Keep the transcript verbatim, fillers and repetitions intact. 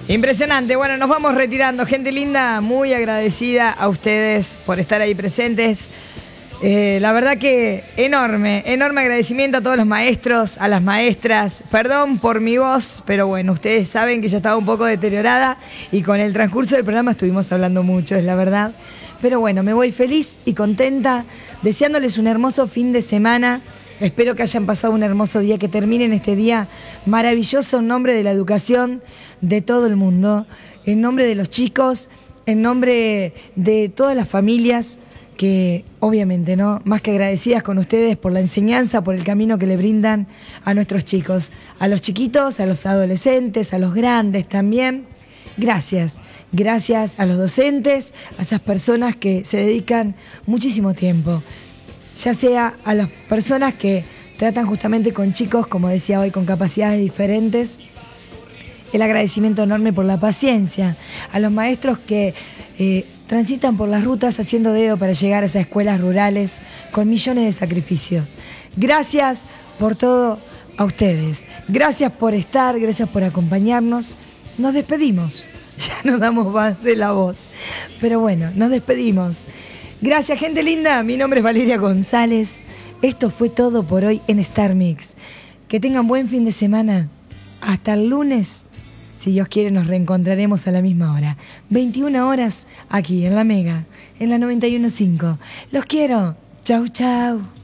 Impresionante. Bueno, nos vamos retirando. Gente linda, muy agradecida a ustedes por estar ahí presentes. Eh, la verdad que enorme, enorme agradecimiento a todos los maestros, a las maestras. Perdón por mi voz, pero bueno, ustedes saben que ya estaba un poco deteriorada y con el transcurso del programa estuvimos hablando mucho, es la verdad. Pero bueno, me voy feliz y contenta, deseándoles un hermoso fin de semana. Espero que hayan pasado un hermoso día, que terminen este día maravilloso en nombre de la educación de todo el mundo, en nombre de los chicos, en nombre de todas las familias que obviamente, ¿no? Más que agradecidas con ustedes por la enseñanza, por el camino que le brindan a nuestros chicos, a los chiquitos, a los adolescentes, a los grandes también. Gracias, gracias a los docentes, a esas personas que se dedican muchísimo tiempo, ya sea a las personas que tratan justamente con chicos, como decía hoy, con capacidades diferentes. El agradecimiento enorme por la paciencia, a los maestros que eh, transitan por las rutas haciendo dedo para llegar a esas escuelas rurales con millones de sacrificios. Gracias por todo a ustedes. Gracias por estar, gracias por acompañarnos. Nos despedimos. Ya nos damos más de la voz. Pero bueno, nos despedimos. Gracias, gente linda. Mi nombre es Valeria González. Esto fue todo por hoy en Star Mix. Que tengan buen fin de semana. Hasta el lunes. Si Dios quiere, nos reencontraremos a la misma hora. veintiuna horas, aquí en La Mega, en la noventa y uno punto cinco. Los quiero. Chau, chau.